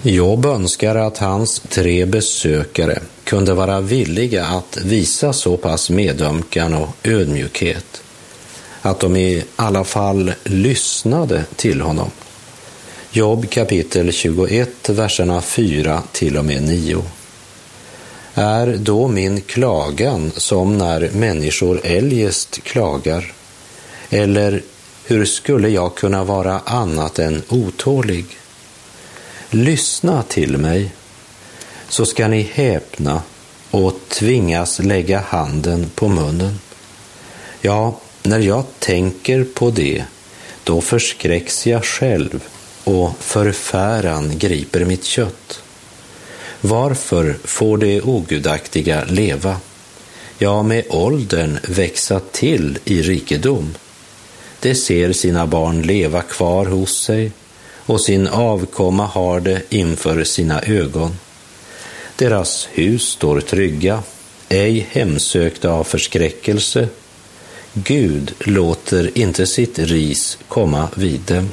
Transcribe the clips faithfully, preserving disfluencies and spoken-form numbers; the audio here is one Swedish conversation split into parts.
Job önskar att hans tre besökare kunde vara villiga att visa så pass medömkan och ödmjukhet att de i alla fall lyssnade till honom. Job kapitel tjugoett, verserna fyra till och med nio. Är då min klagan som när människor eljest klagar? Eller hur skulle jag kunna vara annat än otålig? Lyssna till mig, så ska ni häpna och tvingas lägga handen på munnen. Ja, när jag tänker på det, då förskräcks jag själv och förfäran griper mitt kött. Varför får det ogudaktiga leva? Ja, med åldern växa till i rikedom. Det ser sina barn leva kvar hos sig och sin avkomma har det inför sina ögon. Deras hus står trygga, ej hemsökta av förskräckelse. Gud låter inte sitt ris komma vid dem.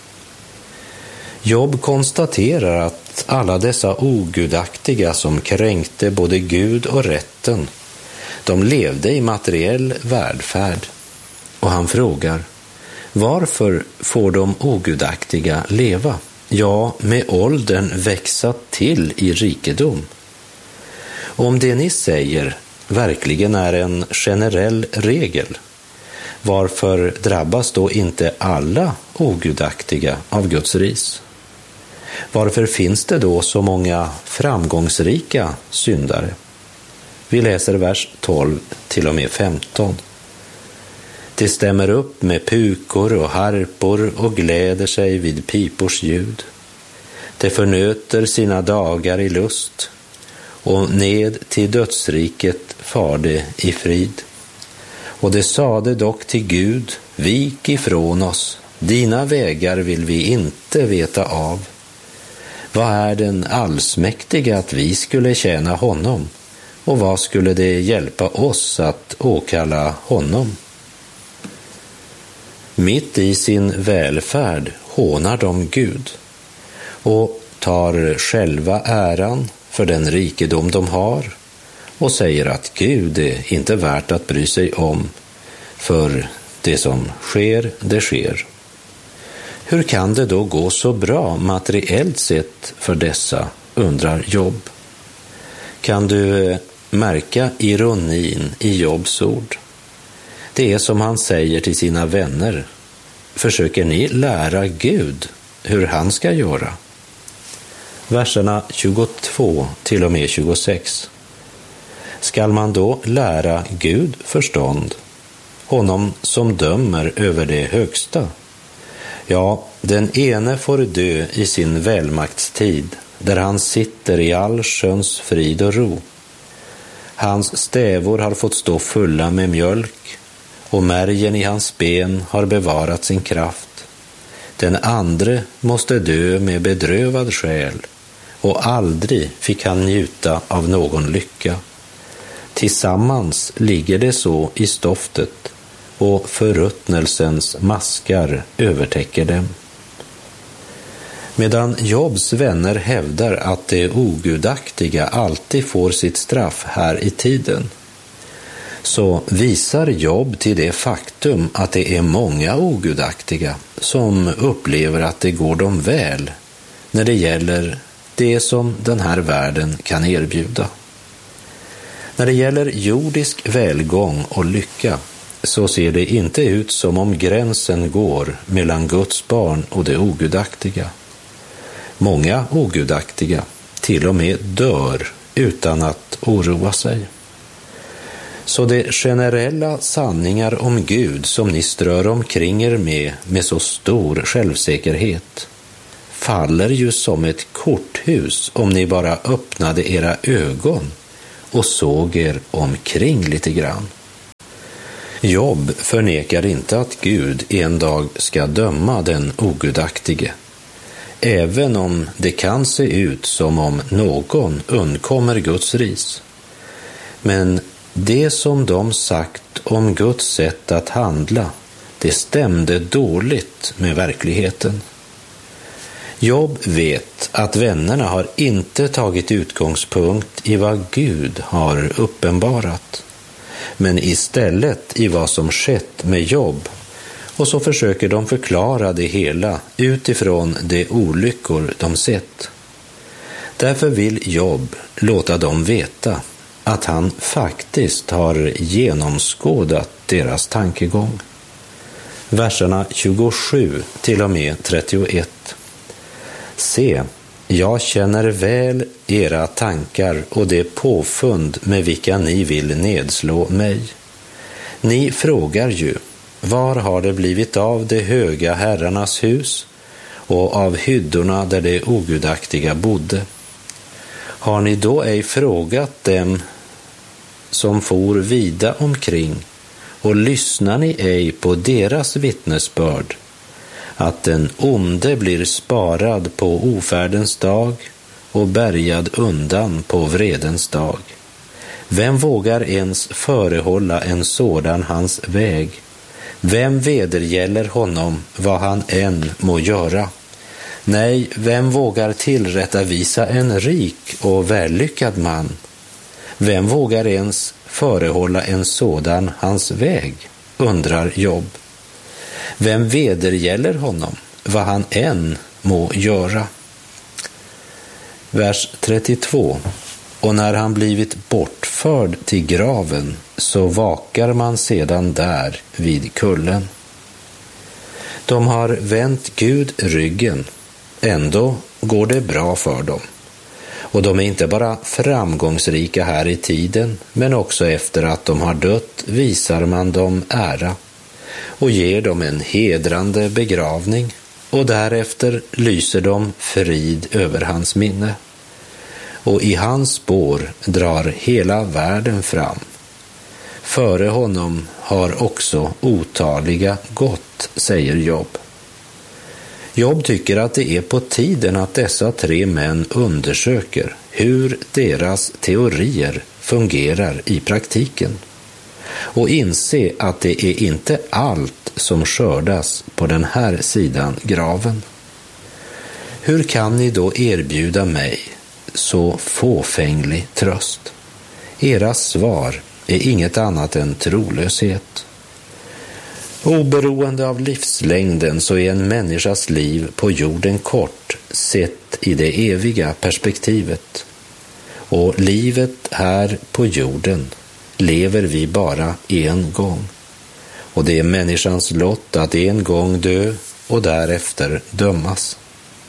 Job konstaterar att alla dessa ogudaktiga som kränkte både Gud och rätten, de levde i materiell välfärd. Och han frågar, varför får de ogudaktiga leva? Ja, med åldern växa till i rikedom. Om det ni säger verkligen är en generell regel, varför drabbas då inte alla ogudaktiga av Guds ris? Varför finns det då så många framgångsrika syndare? Vi läser vers tolv till och med femton. Det stämmer upp med pukor och harpor och gläder sig vid pipors ljud. Det förnöter sina dagar i lust och ned till dödsriket far det i frid. Och det sade dock till Gud, vik ifrån oss, dina vägar vill vi inte veta av. Vad är den allsmäktiga att vi skulle tjäna honom? Och vad skulle det hjälpa oss att åkalla honom? Mitt i sin välfärd hånar de Gud och tar själva äran för den rikedom de har och säger att Gud är inte värt att bry sig om, för det som sker, det sker. Hur kan det då gå så bra materiellt sett för dessa, undrar Job. Kan du märka ironin i Jobs ord? Det är som han säger till sina vänner. Försöker ni lära Gud hur han ska göra? Verserna tjugotvå till och med tjugosex. Skall man då lära Gud förstånd, honom som dömer över det högsta? Ja, den ene får dö i sin välmaktstid, där han sitter i all sköns frid och ro. Hans stävor har fått stå fulla med mjölk, och märgen i hans ben har bevarat sin kraft. Den andre måste dö med bedrövad själ, och aldrig fick han njuta av någon lycka. Tillsammans ligger det så i stoftet, och förruttnelsens maskar övertäcker dem. Medan Jobs vänner hävdar att det ogudaktiga alltid får sitt straff här i tiden, så visar Job till det faktum att det är många ogudaktiga som upplever att det går dem väl när det gäller det som den här världen kan erbjuda. När det gäller jordisk välgång och lycka så ser det inte ut som om gränsen går mellan Guds barn och det ogudaktiga. Många ogudaktiga till och med dör utan att oroa sig. Så de generella sanningar om Gud som ni strör omkring er med med så stor självsäkerhet faller ju som ett korthus om ni bara öppnade era ögon och såg er omkring lite grann. Job förnekar inte att Gud en dag ska döma den ogudaktige, även om det kan se ut som om någon undkommer Guds ris. Men det som de sagt om Guds sätt att handla, det stämde dåligt med verkligheten. Job vet att vännerna har inte tagit utgångspunkt i vad Gud har uppenbarat, men istället i vad som skett med Job, och så försöker de förklara det hela utifrån de olyckor de sett. Därför vill Job låta dem veta att han faktiskt har genomskådat deras tankegång. Verserna tjugosju till och med trettioett. Se, jag känner väl era tankar och det påfund med vilka ni vill nedslå mig. Ni frågar ju, var har det blivit av de höga herrarnas hus och av hyddorna där de ogudaktiga bodde? Har ni då ej frågat dem som for vida omkring, och lyssnar ni ej på deras vittnesbörd, att den onde blir sparad på ofärdens dag och bärgad undan på vredens dag? Vem vågar ens förehålla en sådan hans väg? Vem vedergäller honom vad han än må göra? Nej, vem vågar tillrättavisa en rik och vällyckad man? Vem vågar ens förehålla en sådan hans väg, undrar Job. Vem vedergäller honom vad han än må göra? Vers trettiotvå. Och när han blivit bortförd till graven, så vakar man sedan där vid kullen. De har vänt Gud ryggen, ändå går det bra för dem. Och de är inte bara framgångsrika här i tiden, men också efter att de har dött visar man dem ära och ger dem en hedrande begravning, och därefter lyser de frid över hans minne. Och i hans spår drar hela världen fram. Före honom har också otaliga gått, säger Job. Job tycker att det är på tiden att dessa tre män undersöker hur deras teorier fungerar i praktiken och inse att det är inte allt som skördas på den här sidan graven. Hur kan ni då erbjuda mig så fåfänglig tröst? Era svar är inget annat än trolöshet. Oberoende av livslängden så är en människas liv på jorden kort sett i det eviga perspektivet. Och livet här på jorden lever vi bara en gång. Och det är människans lott att en gång dö och därefter dömas.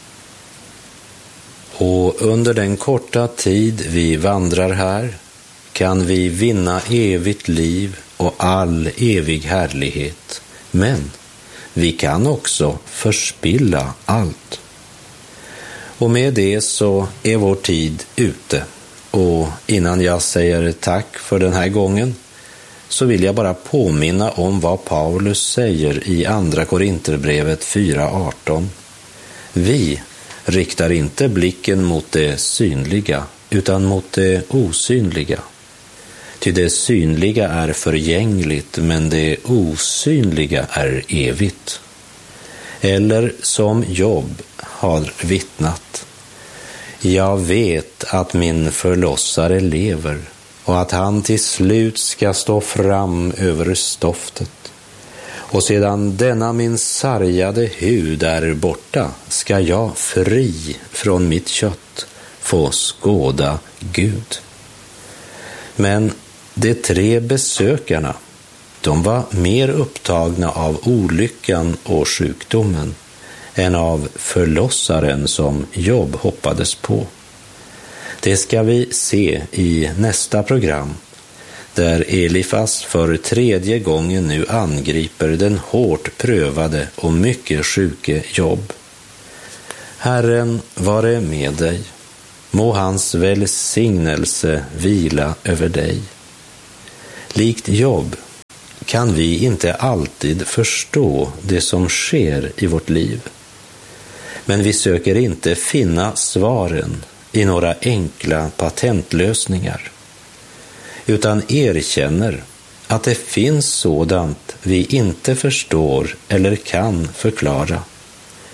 Och under den korta tid vi vandrar här kan vi vinna evigt liv och all evig härlighet. Men vi kan också förspilla allt. Och med det så är vår tid ute. Och innan jag säger tack för den här gången så vill jag bara påminna om vad Paulus säger i andra Korinterbrevet fyra arton. Vi riktar inte blicken mot det synliga utan mot det osynliga. Ty det synliga är förgängligt, men det osynliga är evigt. Eller som Job har vittnat: jag vet att min förlossare lever och att han till slut ska stå fram över stoftet. Och sedan denna min sargade hud är borta ska jag fri från mitt kött få skåda Gud. Men de tre besökarna, de var mer upptagna av olyckan och sjukdomen än av förlossaren som Job hoppades på. Det ska vi se i nästa program, där Elifas för tredje gången nu angriper den hårt prövade och mycket sjuke Job. Herren vare med dig, må hans välsignelse vila över dig. Likt Job kan vi inte alltid förstå det som sker i vårt liv. Men vi söker inte finna svaren i några enkla patentlösningar, utan erkänner att det finns sådant vi inte förstår eller kan förklara.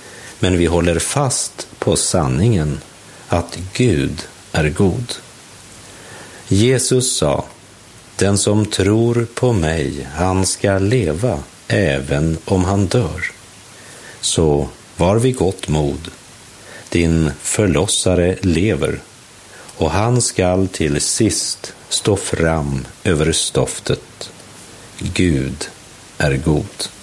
men vi håller fast på sanningen att Gud är god. Jesus sa: den som tror på mig, han ska leva även om han dör. Så var vid gott mod. Din förlossare lever, och han skall till sist stå fram över stoftet. Gud är god.